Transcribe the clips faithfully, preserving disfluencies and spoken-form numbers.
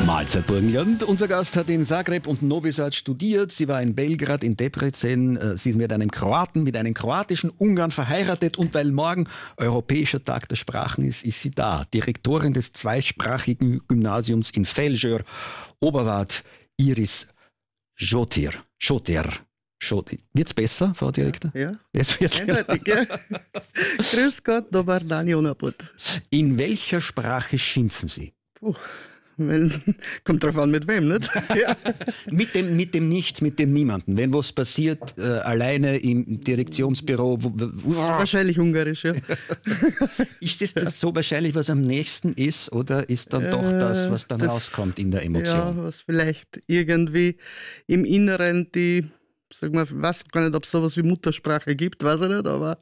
Mahlzeit Burgenland. Unser Gast hat in Zagreb und Novi Sad studiert. Sie war in Belgrad, in Debrecen. Sie ist mit einem Kroaten, mit einem kroatischen Ungarn verheiratet. Und weil morgen Europäischer Tag der Sprachen ist, ist sie da. Direktorin des zweisprachigen Gymnasiums in Feljör, Oberwart, Iris Schotir. Schotir. Wird's besser, Frau Direktor? Ja, es wird eindeutig, ja. Grüß Gott, dobar dan, Jonaput. In welcher Sprache schimpfen Sie? Puh, wenn, kommt drauf an, mit wem, nicht? Ja. mit, dem, mit dem Nichts, mit dem Niemanden. Wenn was passiert, äh, alleine im Direktionsbüro. Wo, wo, wahrscheinlich Ungarisch, ja. Ist das, das so wahrscheinlich, was am nächsten ist, oder ist dann äh, doch das, was dann das, rauskommt in der Emotion? Ja, was vielleicht irgendwie im Inneren die, sag mal, ich weiß gar nicht, ob es sowas wie Muttersprache gibt, weiß ich nicht, aber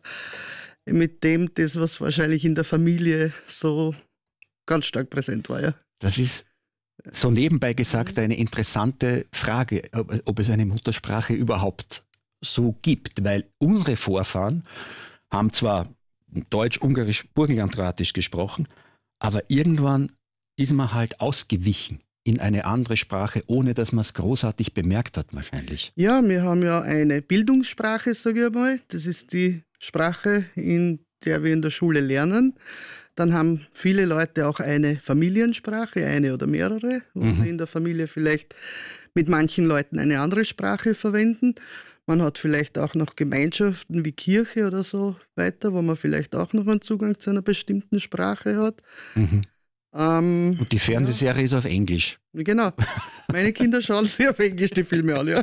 mit dem, das, was wahrscheinlich in der Familie so ganz stark präsent war, ja. Das ist so nebenbei gesagt eine interessante Frage, ob, ob es eine Muttersprache überhaupt so gibt, weil unsere Vorfahren haben zwar Deutsch, Ungarisch, Burgenlandkroatisch gesprochen, aber irgendwann ist man halt ausgewichen in eine andere Sprache, ohne dass man es großartig bemerkt hat wahrscheinlich. Ja, wir haben ja eine Bildungssprache, sage ich mal. Das ist die Sprache, in der wir in der Schule lernen. Dann haben viele Leute auch eine Familiensprache, eine oder mehrere, wo mhm. sie in der Familie vielleicht mit manchen Leuten eine andere Sprache verwenden. Man hat vielleicht auch noch Gemeinschaften wie Kirche oder so weiter, wo man vielleicht auch noch einen Zugang zu einer bestimmten Sprache hat. Mhm. Ähm, Und die Fernsehserie ja. ist auf Englisch. Genau. Meine Kinder schauen sich auf Englisch die Filme an, ja.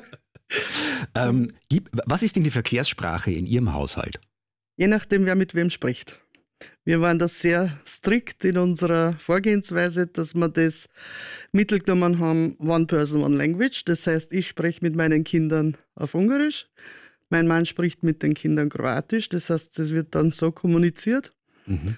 ähm, was ist denn die Verkehrssprache in Ihrem Haushalt? Je nachdem, wer mit wem spricht. Wir waren da sehr strikt in unserer Vorgehensweise, dass wir das mitgenommen haben, One Person, One Language. Das heißt, ich spreche mit meinen Kindern auf Ungarisch, mein Mann spricht mit den Kindern Kroatisch, das heißt, das wird dann so kommuniziert. Mhm.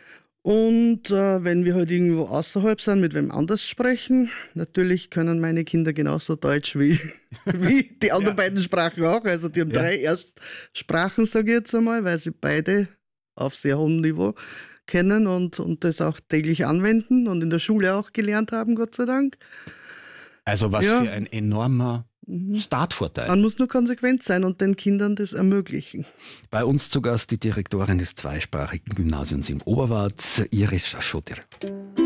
Und äh, wenn wir halt irgendwo außerhalb sind, mit wem anders sprechen, natürlich können meine Kinder genauso Deutsch wie, wie die anderen ja. beiden Sprachen auch. Also die haben ja. drei Erstsprachen, sage ich jetzt einmal, weil sie beide auf sehr hohem Niveau kennen und, und das auch täglich anwenden und in der Schule auch gelernt haben, Gott sei Dank. Also was ja. für ein enormer Startvorteil. Man muss nur konsequent sein und den Kindern das ermöglichen. Bei uns zu Gast die Direktorin des zweisprachigen Gymnasiums im Oberwart, Iris Schotir.